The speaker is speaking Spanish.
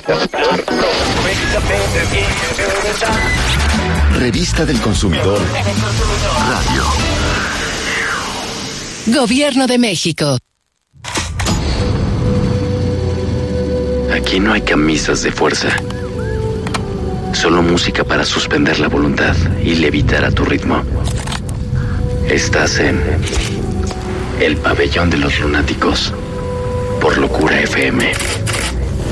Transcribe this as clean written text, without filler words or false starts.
Revista del Consumidor Radio. Gobierno de México. Aquí no hay camisas de fuerza. Solo música para suspender la voluntad y levitar a tu ritmo. Estás en el pabellón de los lunáticos por Locura FM.